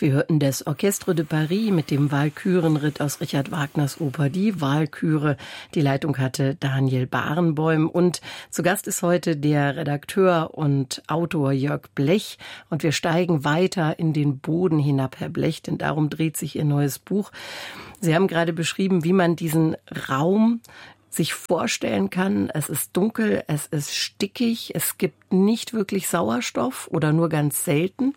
Wir hörten das Orchestre de Paris mit dem Walkürenritt aus Richard Wagners Oper Die Walküre. Die Leitung hatte Daniel Barenboim und zu Gast ist heute der Redakteur und Autor Jörg Blech. Und wir steigen weiter in den Boden hinab, Herr Blech, denn darum dreht sich Ihr neues Buch. Sie haben gerade beschrieben, wie man diesen Raum sich vorstellen kann. Es ist dunkel, es ist stickig, es gibt nicht wirklich Sauerstoff oder nur ganz selten.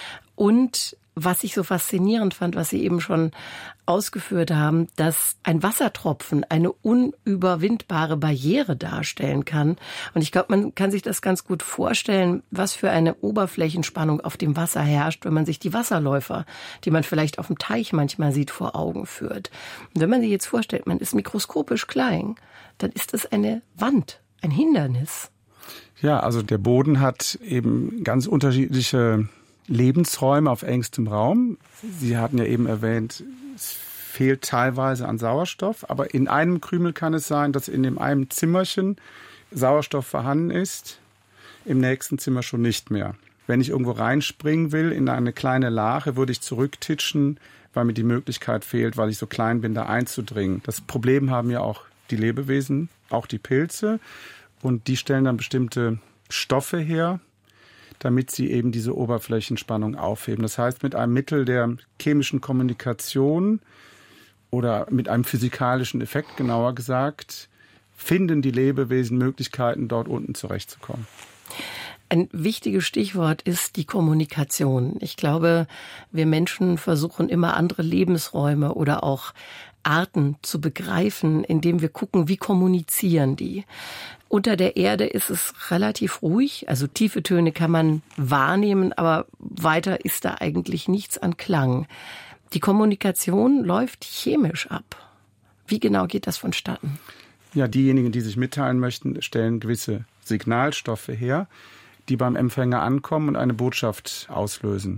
Und was ich so faszinierend fand, was Sie eben schon ausgeführt haben, dass ein Wassertropfen eine unüberwindbare Barriere darstellen kann. Und ich glaube, man kann sich das ganz gut vorstellen, was für eine Oberflächenspannung auf dem Wasser herrscht, wenn man sich die Wasserläufer, die man vielleicht auf dem Teich manchmal sieht, vor Augen führt. Und wenn man sich jetzt vorstellt, man ist mikroskopisch klein, dann ist das eine Wand, ein Hindernis. Ja, also der Boden hat eben ganz unterschiedliche Lebensräume auf engstem Raum. Sie hatten ja eben erwähnt, es fehlt teilweise an Sauerstoff, aber in einem Krümel kann es sein, dass in dem einen Zimmerchen Sauerstoff vorhanden ist, im nächsten Zimmer schon nicht mehr. Wenn ich irgendwo reinspringen will in eine kleine Lache, würde ich zurücktitschen, weil mir die Möglichkeit fehlt, weil ich so klein bin, da einzudringen. Das Problem haben ja auch die Lebewesen, auch die Pilze, und die stellen dann bestimmte Stoffe her, damit sie eben diese Oberflächenspannung aufheben. Das heißt, mit einem Mittel der chemischen Kommunikation oder mit einem physikalischen Effekt, genauer gesagt, finden die Lebewesen Möglichkeiten, dort unten zurechtzukommen. Ein wichtiges Stichwort ist die Kommunikation. Ich glaube, wir Menschen versuchen immer andere Lebensräume oder auch Arten zu begreifen, indem wir gucken, wie kommunizieren die. Unter der Erde ist es relativ ruhig, also tiefe Töne kann man wahrnehmen, aber weiter ist da eigentlich nichts an Klang. Die Kommunikation läuft chemisch ab. Wie genau geht das vonstatten? Ja, diejenigen, die sich mitteilen möchten, stellen gewisse Signalstoffe her, die beim Empfänger ankommen und eine Botschaft auslösen.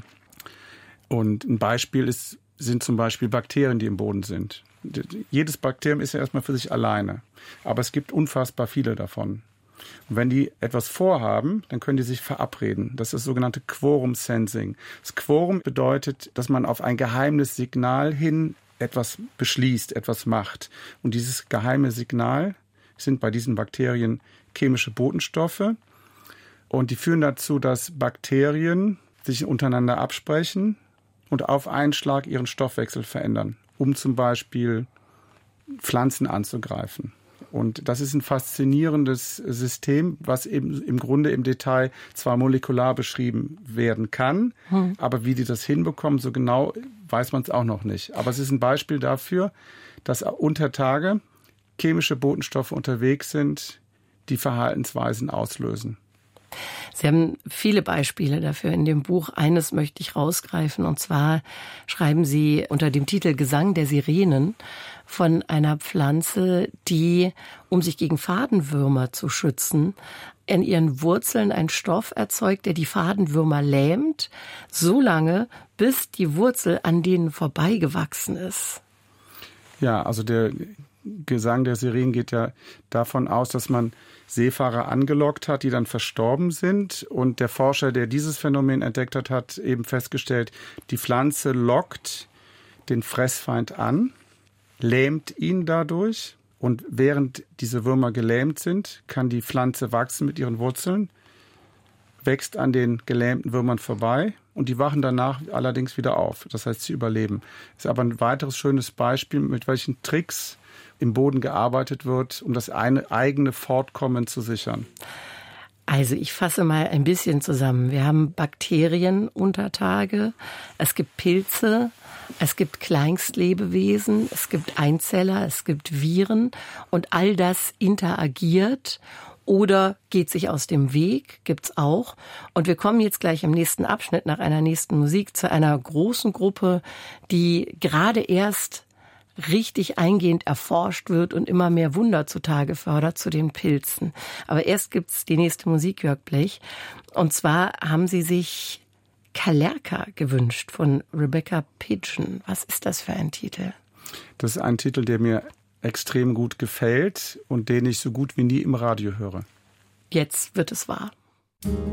Und ein Beispiel sind zum Beispiel Bakterien, die im Boden sind. Jedes Bakterium ist ja erstmal für sich alleine, aber es gibt unfassbar viele davon. Und wenn die etwas vorhaben, dann können die sich verabreden. Das ist das sogenannte Quorum Sensing. Das Quorum bedeutet, dass man auf ein geheimes Signal hin etwas beschließt, etwas macht. Und dieses geheime Signal sind bei diesen Bakterien chemische Botenstoffe. Und die führen dazu, dass Bakterien sich untereinander absprechen und auf einen Schlag ihren Stoffwechsel verändern, um zum Beispiel Pflanzen anzugreifen. Und das ist ein faszinierendes System, was eben im Grunde im Detail zwar molekular beschrieben werden kann, aber wie die das hinbekommen, so genau weiß man es auch noch nicht. Aber es ist ein Beispiel dafür, dass unter Tage chemische Botenstoffe unterwegs sind, die Verhaltensweisen auslösen. Sie haben viele Beispiele dafür in dem Buch. Eines möchte ich rausgreifen, und zwar schreiben Sie unter dem Titel Gesang der Sirenen von einer Pflanze, die, um sich gegen Fadenwürmer zu schützen, in ihren Wurzeln einen Stoff erzeugt, der die Fadenwürmer lähmt, so lange, bis die Wurzel an denen vorbeigewachsen ist. Ja, also der Gesang der Sirenen geht ja davon aus, dass man Seefahrer angelockt hat, die dann verstorben sind. Und der Forscher, der dieses Phänomen entdeckt hat, hat eben festgestellt, die Pflanze lockt den Fressfeind an, lähmt ihn dadurch. Und während diese Würmer gelähmt sind, kann die Pflanze wachsen mit ihren Wurzeln, wächst an den gelähmten Würmern vorbei und die wachen danach allerdings wieder auf. Das heißt, sie überleben. Ist aber ein weiteres schönes Beispiel, mit welchen Tricks im Boden gearbeitet wird, um das eigene Fortkommen zu sichern. Also ich fasse mal ein bisschen zusammen. Wir haben Bakterien unter Tage, es gibt Pilze, es gibt Kleinstlebewesen, es gibt Einzeller, es gibt Viren und all das interagiert oder geht sich aus dem Weg, gibt's auch. Und wir kommen jetzt gleich im nächsten Abschnitt nach einer nächsten Musik zu einer großen Gruppe, die gerade erst richtig eingehend erforscht wird und immer mehr Wunder zutage fördert, zu den Pilzen. Aber erst gibt's die nächste Musik, Jörg Blech. Und zwar haben Sie sich Kalerka gewünscht von Rebecca Pidgeon. Was ist das für ein Titel? Das ist ein Titel, der mir extrem gut gefällt und den ich so gut wie nie im Radio höre. Jetzt wird es wahr.